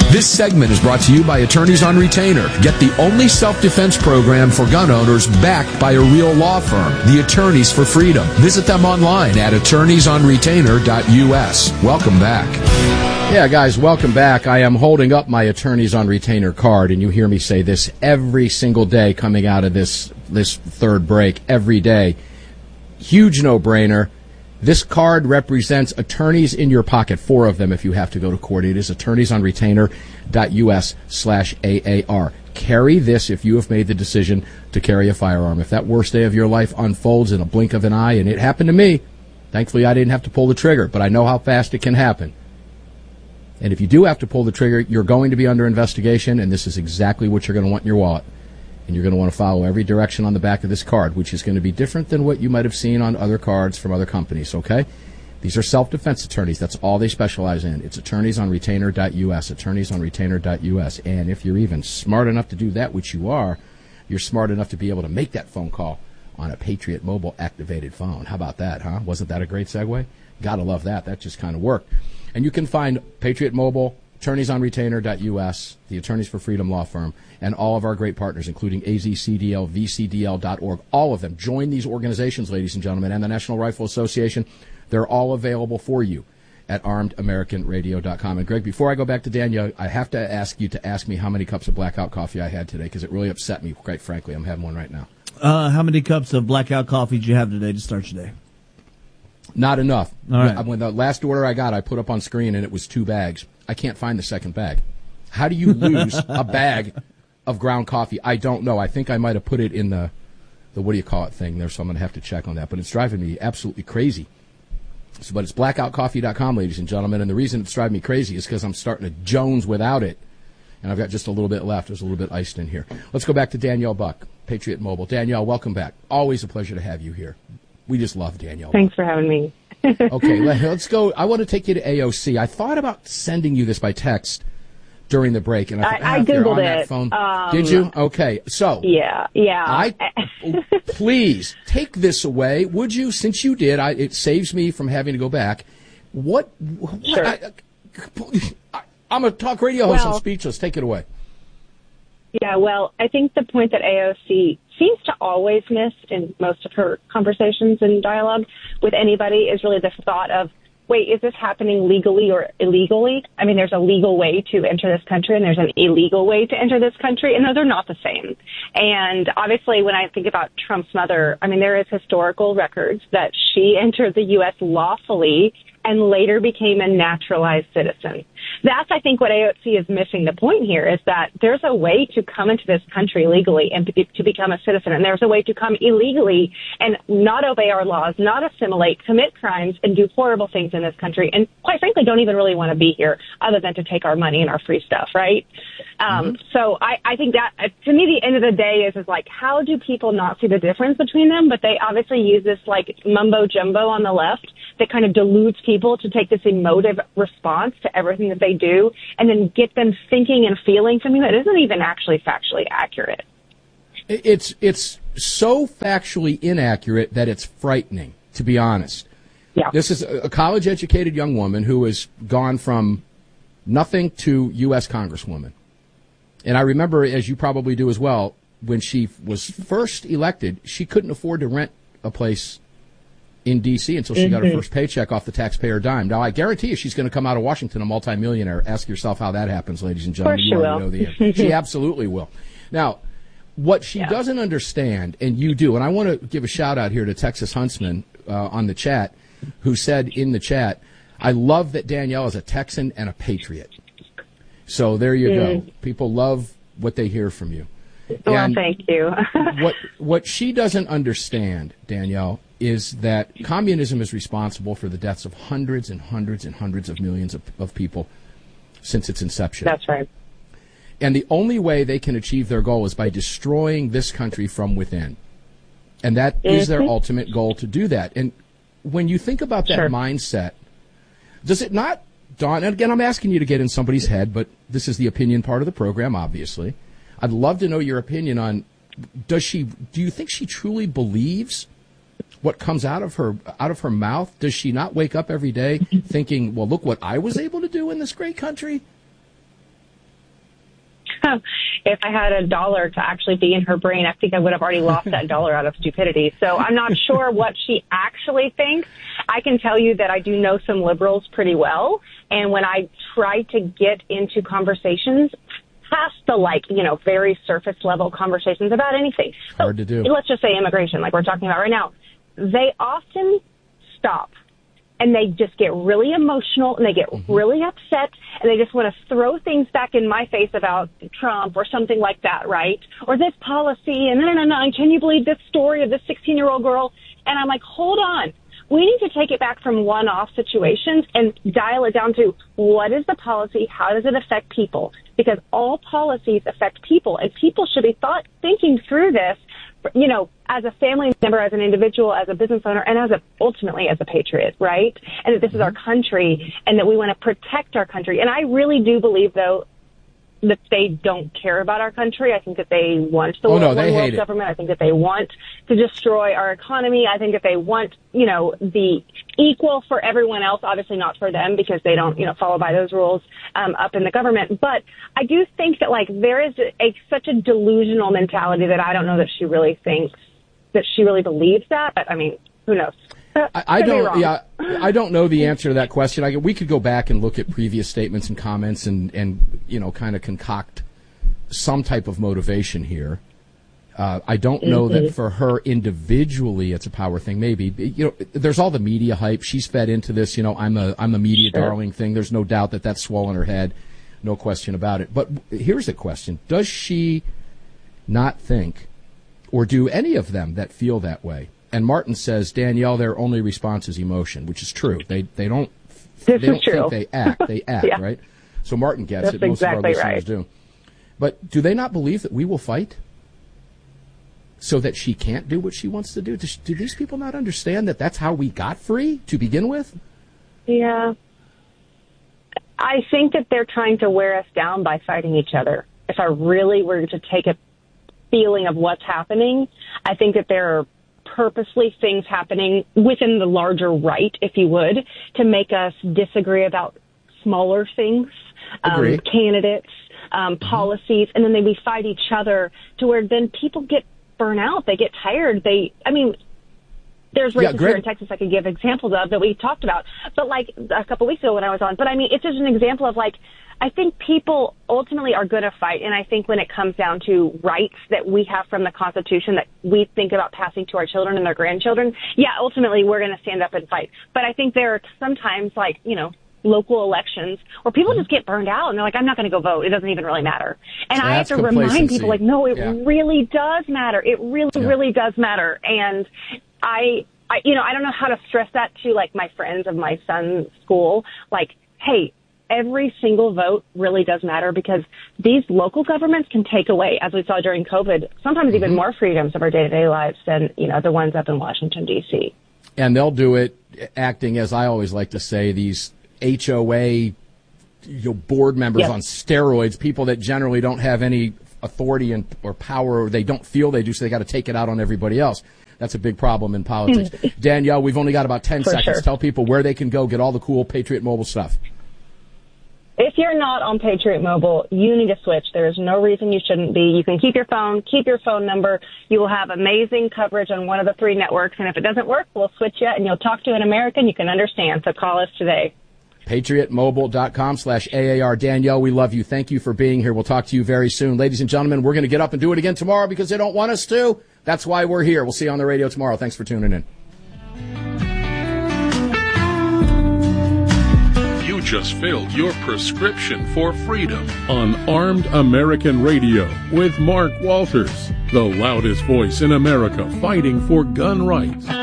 This segment is brought to you by Attorneys on Retainer. Get the only self-defense program for gun owners backed by a real law firm, the Attorneys for Freedom. Visit them online at attorneysonretainer.us. Welcome back. Yeah, guys, welcome back. I am holding up my Attorneys on Retainer card, and you hear me say this every single day coming out of this third break, every day. Huge no-brainer. This card represents attorneys in your pocket, 4 of them if you have to go to court. It is attorneysonretainer.us/AAR. Carry this if you have made the decision to carry a firearm. If that worst day of your life unfolds in a blink of an eye, and it happened to me, thankfully I didn't have to pull the trigger, but I know how fast it can happen. And if you do have to pull the trigger, you're going to be under investigation, and this is exactly what you're going to want in your wallet. And you're going to want to follow every direction on the back of this card, which is going to be different than what you might have seen on other cards from other companies, okay? These are self-defense attorneys. That's all they specialize in. It's attorneysonretainer.us, attorneysonretainer.us. And if you're even smart enough to do that, which you are, you're smart enough to be able to make that phone call on a Patriot Mobile activated phone. How about that, huh? Wasn't that a great segue? Gotta love that. That just kind of worked. And you can find Patriot Mobile, attorneysonretainer.us, the Attorneys for Freedom law firm, and all of our great partners, including AZCDL, VCDL.org. All of them. Join these organizations, ladies and gentlemen, and the National Rifle Association. They're all available for you at armedamericanradio.com. And, Greg, before I go back to Danielle, I have to ask you to ask me how many cups of blackout coffee I had today, because it really upset me, quite frankly. I'm having one right now. How many cups of blackout coffee did you have today to start your day? Not enough. All right. When the last order I got, I put up on screen, and it was 2 bags. I can't find the second bag. How do you lose a bag of ground coffee? I don't know. I think I might have put it in the what do you call it thing there, so I'm going to have to check on that. But it's driving me absolutely crazy. So, but it's blackoutcoffee.com, ladies and gentlemen, and the reason it's driving me crazy is because I'm starting to Jones without it, and I've got just a little bit left. There's a little bit iced in here. Let's go back to Danielle Buck, Patriot Mobile. Danielle, welcome back. Always a pleasure to have you here. We just love Danielle. Thanks for having me. Okay, let's go. I want to take you to AOC. I thought about sending you this by text during the break, and I Googled it. Phone. Did you? Okay, so yeah. Please take this away, would you? Since you did, it saves me from having to go back. Sure. I'm a talk radio host. I'm speechless. Take it away. Yeah, well, I think the point that AOC seems to always miss in most of her conversations and dialogue with anybody is really the thought of, wait, is this happening legally or illegally? I mean, there's a legal way to enter this country and there's an illegal way to enter this country, and they're not the same. And obviously, when I think about Trump's mother, I mean, there is historical records that she entered the U.S. lawfully and later became a naturalized citizen. That's, I think, what AOC is missing the point here, is that there's a way to come into this country legally and to become a citizen, and there's a way to come illegally and not obey our laws, not assimilate, commit crimes, and do horrible things in this country, and quite frankly don't even really want to be here other than to take our money and our free stuff, right? So I think that, to me, the end of the day is like, how do people not see the difference between them? But they obviously use this, like, mumbo-jumbo on the left that kind of deludes people to take this emotive response to everything that they do and then get them thinking and feeling something that isn't even actually factually accurate. It's so factually inaccurate that it's frightening, to be honest. Yeah. This is a college-educated young woman who has gone from nothing to U.S. Congresswoman. And I remember, as you probably do as well, when she was first elected, she couldn't afford to rent a place in D.C. until she got her first paycheck off the taxpayer dime. Now, I guarantee you she's going to come out of Washington a multimillionaire. Ask yourself how that happens, ladies and gentlemen. Of course she will. Know the answer. She absolutely will. Now, what she doesn't understand, and you do, and I want to give a shout-out here to Texas Huntsman on the chat, who said in the chat, I love that Danielle is a Texan and a patriot. So there you go. People love what they hear from you. Well, thank you. what she doesn't understand, Danielle, is that communism is responsible for the deaths of hundreds and hundreds and hundreds of millions of people since its inception. That's right. And the only way they can achieve their goal is by destroying this country from within. And that is their ultimate goal, to do that. And when you think about that mindset, does it not dawn, and again, I'm asking you to get in somebody's head, but this is the opinion part of the program, obviously. I'd love to know your opinion on, do you think she truly believes what comes out of her mouth? Does she not wake up every day thinking, well, look what I was able to do in this great country? if I had $1 to actually be in her brain, I think I would have already lost that $1 out of stupidity. So I'm not sure what she actually thinks. I can tell you that I do know some liberals pretty well. And when I try to get into conversations past the, very surface level conversations about anything. Hard to do. Let's just say immigration, like we're talking about right now. They often stop and they just get really emotional and they get really upset and they just want to throw things back in my face about Trump or something like that, right? Or this policy and and can you believe this story of this 16-year-old girl? And I'm like, hold on. We need to take it back from one-off situations and dial it down to what is the policy? How does it affect people? Because all policies affect people, and people should be thinking through this, as a family member, as an individual, as a business owner, and ultimately as a patriot, right? And that this is our country, and that we want to protect our country. And I really do believe, though, that they don't care about our country. I think that they want the one world government. I think that they want to destroy our economy. I think that they want, the equal for everyone else, obviously not for them because they don't, follow by those rules up in the government. But I do think that, there is such a delusional mentality that I don't know that she really thinks that she really believes that. But, I mean, who knows? I don't know the answer to that question. We could go back and look at previous statements and comments and kind of concoct some type of motivation here. I don't know that for her individually it's a power thing. Maybe there's all the media hype. She's fed into this. I'm a media darling thing. There's no doubt that that's swollen her head. No question about it. But here's a question: does she not think, or do any of them that feel that way? And Martin says, Danielle, their only response is emotion, which is true. They don't think they act. They act, yeah. Right? So Martin gets That's it. Most exactly of our listeners do. But do they not believe that we will fight so that she can't do what she wants to do? Do these people not understand that that's how we got free to begin with? Yeah. I think that they're trying to wear us down by fighting each other. If I really were to take a feeling of what's happening, I think that there are purposely things happening within the larger right, if you would, to make us disagree about smaller things, candidates, policies, and then we fight each other to where then people get burnt out. They get tired. There's races here in Texas I could give examples of that we talked about, but a couple weeks ago when I was on. But I mean, it's just an example of I think people ultimately are going to fight, and I think when it comes down to rights that we have from the Constitution that we think about passing to our children and their grandchildren, ultimately we're going to stand up and fight. But I think there are sometimes, local elections where people just get burned out and they're like, I'm not going to go vote. It doesn't even really matter. And I have to remind people, no, it really does matter. It really does matter. And I don't know how to stress that to my friends of my son's school. Hey, every single vote really does matter because these local governments can take away, as we saw during COVID, sometimes even more freedoms of our day-to-day lives than, the ones up in Washington, D.C. And they'll do it acting, as I always like to say, these HOA board members on steroids, people that generally don't have any authority or power, or they don't feel they do, so they got to take it out on everybody else. That's a big problem in politics. Danielle, we've only got about 10 seconds. Sure. Tell people where they can go get all the cool Patriot Mobile stuff. If you're not on Patriot Mobile, you need to switch. There is no reason you shouldn't be. You can keep your phone, keep your phone number. You will have amazing coverage on one of the 3 networks. And if it doesn't work, we'll switch you and you'll talk to an American you can understand. So call us today. PatriotMobile.com/AAR. Danielle, we love you. Thank you for being here. We'll talk to you very soon. Ladies and gentlemen, we're going to get up and do it again tomorrow because they don't want us to. That's why we're here. We'll see you on the radio tomorrow. Thanks for tuning in. You just filled your prescription for freedom on Armed American Radio with Mark Walters, the loudest voice in America fighting for gun rights.